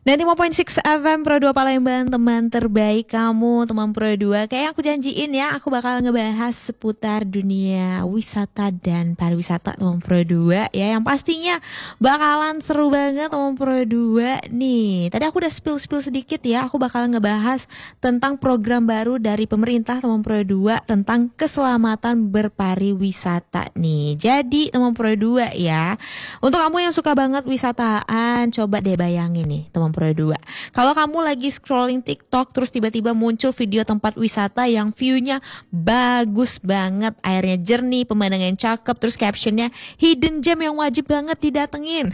95.6 FM Pro 2 Palembang, teman terbaik kamu, teman Pro 2. Kayak aku janjiin ya, aku bakal ngebahas seputar dunia wisata dan pariwisata teman Pro 2 ya, yang pastinya bakalan seru banget teman Pro 2 nih. Tadi aku udah spill sedikit ya, aku bakal ngebahas tentang program baru dari pemerintah teman Pro 2 tentang keselamatan berpariwisata nih. Jadi teman Pro 2 ya, untuk kamu yang suka banget wisataan, coba deh bayangin nih teman Pro 2. Kalau kamu lagi scrolling TikTok terus tiba-tiba muncul video tempat wisata yang view-nya bagus banget, airnya jernih, pemandangan cakep, terus captionnya hidden gem yang wajib banget didatengin.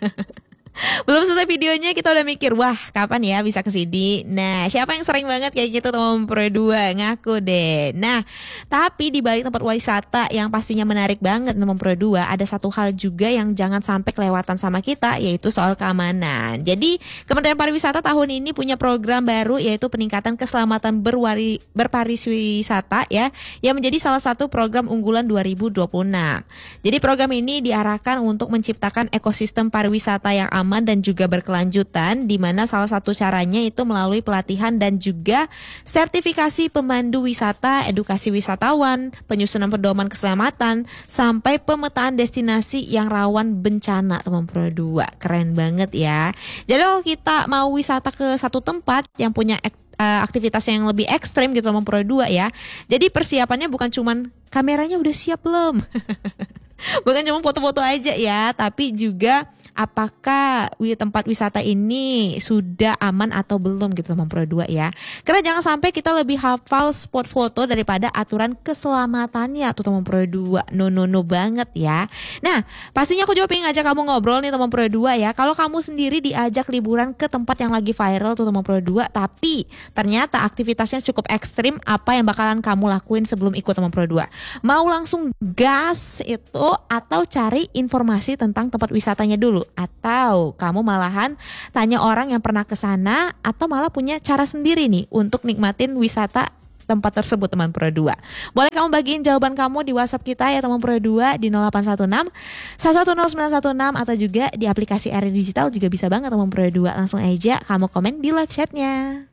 Belum selesai videonya kita udah mikir, wah kapan ya bisa kesini. Nah, siapa yang sering banget kayak gitu teman Pro 2? Ngaku deh. Nah, tapi di balik tempat wisata yang pastinya menarik banget teman Pro 2, ada satu hal juga yang jangan sampai kelewatan sama kita, yaitu soal keamanan. Jadi Kementerian Pariwisata tahun ini punya program baru, yaitu peningkatan keselamatan berpariwisata ya, yang menjadi salah satu program unggulan 2026. Jadi program ini diarahkan untuk menciptakan ekosistem pariwisata yang aman dan juga berkelanjutan, di mana salah satu caranya itu melalui pelatihan dan juga sertifikasi pemandu wisata, edukasi wisatawan, penyusunan pedoman keselamatan, sampai pemetaan destinasi yang rawan bencana teman Pro 2. Keren banget ya. Jadi kalau kita mau wisata ke satu tempat yang punya aktivitas yang lebih ekstrim gitu teman Pro 2 ya, jadi persiapannya bukan cuman kameranya udah siap belum, bukan cuma foto-foto aja ya, tapi juga apakah tempat wisata ini sudah aman atau belum gitu teman Pro 2 ya. Karena jangan sampai kita lebih hafal spot foto daripada aturan keselamatannya tuh teman Pro 2. No banget ya. Nah, pastinya aku juga pengen ngajak kamu ngobrol nih teman Pro 2 ya. Kalau kamu sendiri diajak liburan ke tempat yang lagi viral tuh teman Pro 2, tapi ternyata aktivitasnya cukup ekstrim, apa yang bakalan kamu lakuin sebelum ikut teman Pro 2? Mau langsung gas itu atau cari informasi tentang tempat wisatanya dulu? Atau kamu malahan tanya orang yang pernah ke sana, atau malah punya cara sendiri nih untuk nikmatin wisata tempat tersebut teman Pro 2. Boleh kamu bagiin jawaban kamu di WhatsApp kita ya teman Pro 2 di 0816 110916, atau juga di aplikasi RI Digital juga bisa banget teman Pro 2. Langsung aja kamu komen di live chatnya.